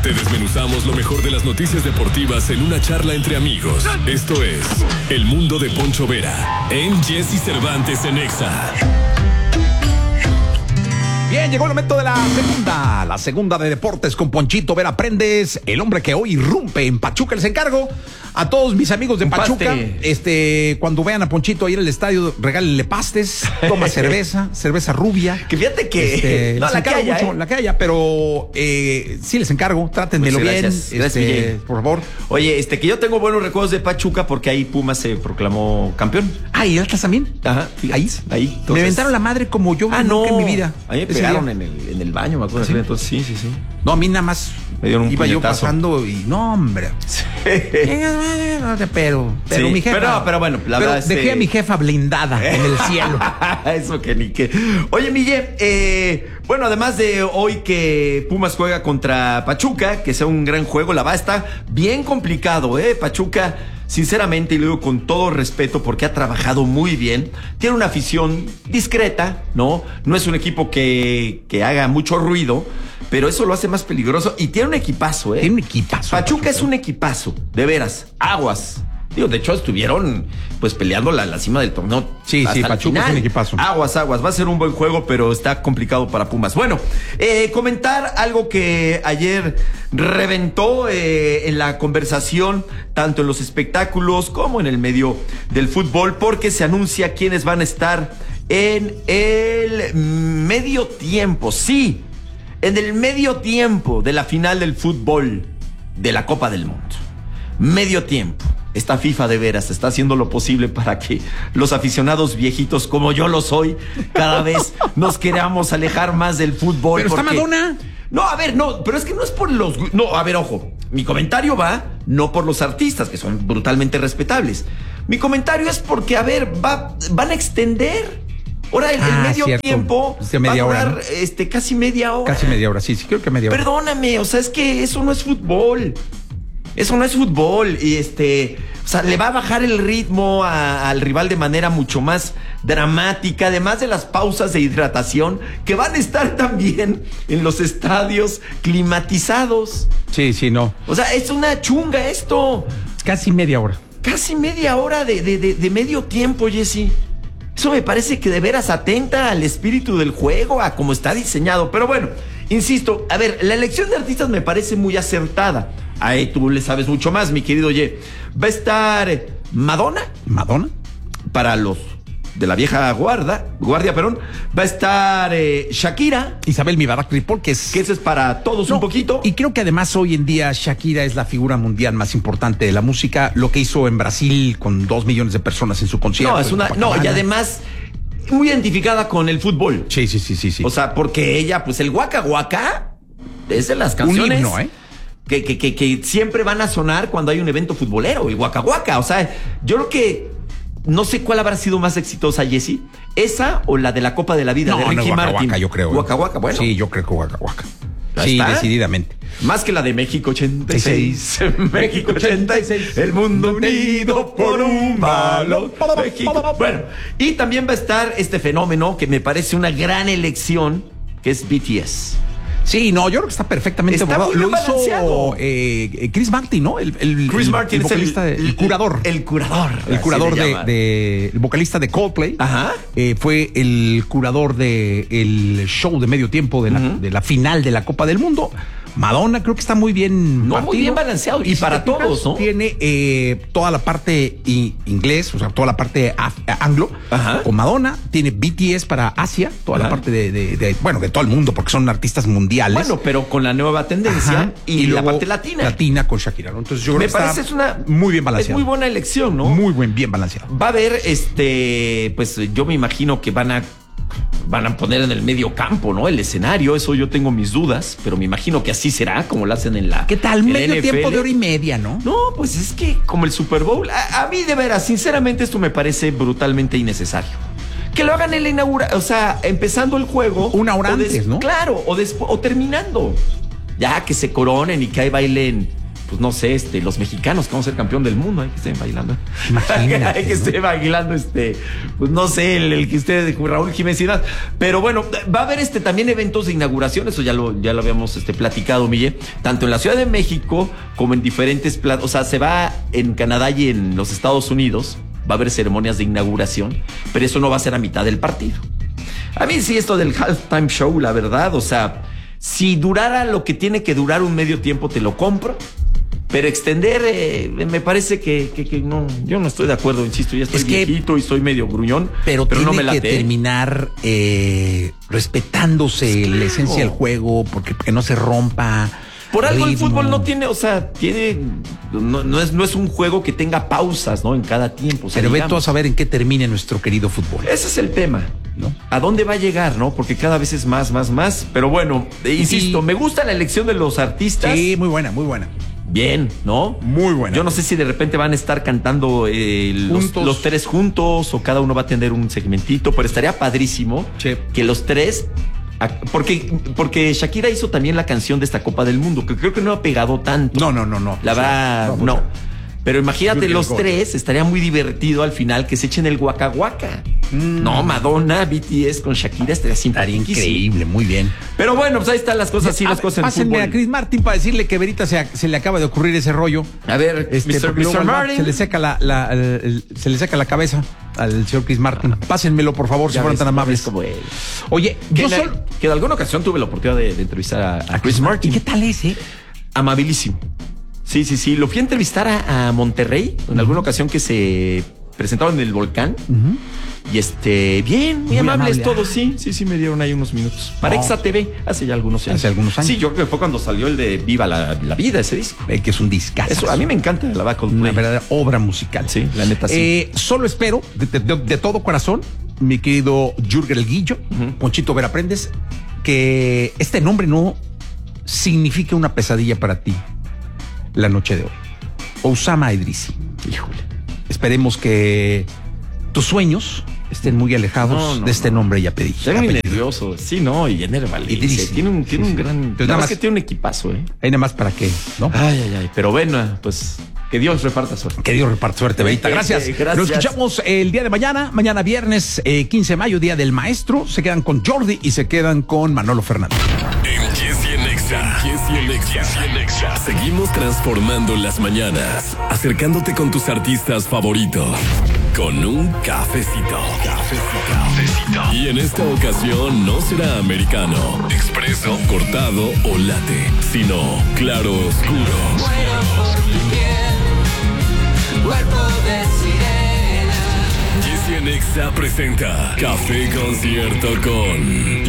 Te desmenuzamos lo mejor de las noticias deportivas en una charla entre amigos. Esto es El Mundo de Poncho Vera en Jesse Cervantes en Exa. Bien, llegó el momento de la segunda de deportes con Ponchito Vera Prendes, el hombre que hoy irrumpe en Pachuca. Les encargo a todos mis amigos de Pachuca, cuando vean a Ponchito ahí en el estadio, regálenle pastes, toma cerveza rubia. Que fíjate que no, la que haya, pero sí les encargo, trátenmelo bien, gracias, por favor. Oye, que yo tengo buenos recuerdos de Pachuca porque ahí Pumas se proclamó campeón. Ah, ¿y Atlas también? Ajá, ahí. Entonces... Me aventaron la madre como yo nunca en mi vida. Ahí me pegaron en el baño, me acuerdo. ¿Sí? Entonces, sí. No, a mí nada más me dieron un iba puñetazo. yo pasando y no, hombre. Sí. Pero sí, mi jefa. Pero bueno, la verdad dejé a mi jefa blindada en el cielo. Eso que ni qué. Oye, Miguel, bueno, además de hoy que Pumas juega contra Pachuca, que sea un gran juego, la va está bien complicado, Pachuca, sinceramente, y lo digo con todo respeto porque ha trabajado muy bien, tiene una afición discreta, ¿no? No es un equipo que haga mucho ruido, pero eso lo hace más peligroso y tiene un equipazo, Tiene un equipazo. Pachuca es un equipazo, de veras, aguas. Digo, de hecho, estuvieron pues peleando la cima del torneo. Sí, Pachuca es un equipazo. Aguas. Va a ser un buen juego, pero está complicado para Pumas. Bueno, comentar algo que ayer reventó en la conversación, tanto en los espectáculos como en el medio del fútbol, porque se anuncia quiénes van a estar en el medio tiempo. Sí, en el medio tiempo de la final del fútbol de la Copa del Mundo. Medio tiempo. Esta FIFA de veras está haciendo lo posible para que los aficionados viejitos, como yo lo soy, cada vez nos queramos alejar más del fútbol. Pero está Madonna. No, a ver, no, pero es que no es por los... No, a ver, ojo, mi comentario va no por los artistas, que son brutalmente respetables. Mi comentario es porque, a ver, van a extender... Ahora el medio tiempo va a durar, ¿no? Casi media hora. Casi media hora, sí, creo que media hora. Perdóname, o sea, es que eso no es fútbol. Eso no es fútbol y o sea, le va a bajar el ritmo al rival de manera mucho más dramática, además de las pausas de hidratación que van a estar también en los estadios climatizados. Sí, no. O sea, es una chunga esto. Casi media hora. Casi media hora de medio tiempo, Jesse. Eso me parece que de veras atenta al espíritu del juego, a cómo está diseñado. Pero bueno, insisto, a ver, la elección de artistas me parece muy acertada. Ahí tú le sabes mucho más, mi querido Ye. Va a estar Madonna. Para los de la vieja guardia, va a estar Shakira. Isabel Mibarak Ripoll, que ese es para todos un poquito. Y creo que además hoy en día Shakira es la figura mundial más importante de la música. Lo que hizo en Brasil con 2 millones de personas en su concierto. Y además muy identificada con el fútbol. Sí. O sea, porque ella, pues el Waka Waka es de las canciones. Un himno, que siempre van a sonar cuando hay un evento futbolero, el Waka Waka. O sea, yo creo que no sé cuál habrá sido más exitosa, Jesse. ¿Esa o la de la Copa de la Vida de Ricky Martin? Waka Waka, yo creo. Waka Waka, bueno. Sí, yo creo que Waka Waka. Sí, está decididamente. Más que la de México 86. México 86. El mundo unido por un balón. México. Bueno, y también va a estar este fenómeno que me parece una gran elección, que es BTS. Sí, no, yo creo que está perfectamente abordado. Lo hizo Chris Martin, ¿no? Chris Martin es el curador. El curador. El curador el vocalista de Coldplay. Ajá. Fue el curador del show de medio tiempo de la final de la Copa del Mundo. Madonna creo que está muy bien muy bien balanceado. Y para todos, ¿no? Tiene toda la parte inglés, o sea, toda la parte anglo. Ajá. Con Madonna. Tiene BTS para Asia, toda la parte de todo el mundo, porque son artistas mundiales. Bueno, pero con la nueva tendencia y la parte latina. Latina con Shakira, ¿no? Entonces yo creo me parece es una muy bien balanceada. Es muy buena elección, ¿no? Bien balanceada. Va a haber, pues yo me imagino que van a poner en el medio campo, ¿no? El escenario, eso yo tengo mis dudas, pero me imagino que así será, como lo hacen en la... ¿Qué tal? Medio NFL. Tiempo de hora y media, ¿no? No, pues es que como el Super Bowl, a mí de veras, sinceramente esto me parece brutalmente innecesario. Que lo hagan en la inauguración, o sea, empezando el juego. Una hora antes, ¿no? Claro, o terminando. Ya que se coronen y que ahí bailen pues no sé, los mexicanos que vamos a ser campeón del mundo, hay que estén bailando. Imagínate, hay que estén bailando, pues no sé, el que usted, Raúl Jiménez y demás. Pero bueno, va a haber también eventos de inauguración, eso ya lo habíamos platicado, Mille, tanto en la Ciudad de México como en diferentes o sea, se va en Canadá y en los Estados Unidos, va a haber ceremonias de inauguración, pero eso no va a ser a mitad del partido. A mí sí, esto del halftime show, la verdad, o sea, si durara lo que tiene que durar un medio tiempo, te lo compro. Pero extender, me parece que no, yo no estoy de acuerdo, insisto, ya estoy viejito y soy medio gruñón, pero no me late. Tiene que terminar respetándose la esencia del juego, porque no se rompa. Por algo el fútbol no tiene, o sea, no es un juego que tenga pausas, ¿no? En cada tiempo. O sea, pero ve tú a saber en qué termine nuestro querido fútbol. Ese es el tema, ¿no? ¿A dónde va a llegar, no? Porque cada vez es más. Pero bueno, insisto, me gusta la elección de los artistas. Sí, muy buena, muy buena. Bien, ¿no? Muy buena. Yo no sé si de repente van a estar cantando los tres juntos o cada uno va a tener un segmentito, pero estaría padrísimo que los tres, porque Shakira hizo también la canción de esta Copa del Mundo, que creo que no ha pegado tanto. No. La verdad, no. Pero imagínate los tres, estaría muy divertido al final que se echen el Waka Waka. No, Madonna, BTS con Shakira estaría increíble, muy bien. Pero bueno, pues ahí están las cosas, las cosas en el pásenme fútbol. A Chris Martin para decirle que Verita se le acaba de ocurrir ese rollo. A ver, Mr. Martin. Se le seca la cabeza al señor Chris Martin. Pásenmelo, por favor, si fueron tan amables. Oye, que en alguna ocasión tuve la oportunidad de entrevistar a Chris Martin. ¿Y qué tal es, Amabilísimo. Sí. Lo fui a entrevistar a Monterrey en alguna ocasión que se presentaron en el Volcán. Y bien, muy amables todos, sí, me dieron ahí unos minutos. Para Exa TV, hace ya algunos años. Sí, yo creo que fue cuando salió el de Viva la Vida, ese disco. Que es un discazo. Eso, a mí me encanta la Coldplay. Una verdadera obra musical. Sí, la neta sí. Solo espero, de todo corazón, mi querido Jürgen El Guillo, Ponchito Vera Prendes, que este nombre no signifique una pesadilla para ti la noche de hoy. Oussama Idrissi. Híjole. Esperemos que tus sueños estén muy alejados de este nombre y apellido. Estoy muy nervioso. Sí, no, y Ener Valencia. Tiene un gran... Pues nada más que tiene un equipazo, Ahí nada más para qué, ¿no? Ay. Pero bueno, pues... Que Dios reparta suerte. Que Dios reparta suerte, Verita. Gracias. Nos escuchamos el día de mañana viernes 15 de mayo, Día del Maestro. Se quedan con Jordi y se quedan con Manolo Fernández. En Jessy en Nexa. Seguimos transformando las mañanas, acercándote con tus artistas favoritos. Con un cafecito. Y en esta ocasión no será americano, expreso, cortado o latte, sino claro oscuro. Cuerpo de sirena. Jessy en Nexa presenta Café Concierto con